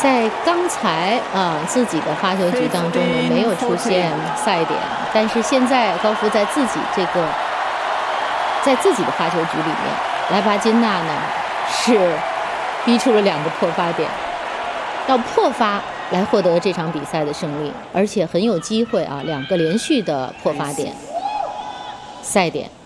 在刚才自己的发球局当中呢没有出现赛点，但是现在高夫在自己的发球局里面，莱巴金纳呢是逼出了2个破发点，要破发来获得这场比赛的胜利，而且很有机会2个连续的破发点赛点。